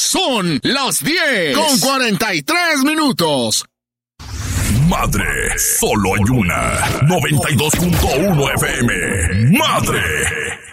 Son las 10:43. Madre, solo hay una. 92.1 FM. Madre.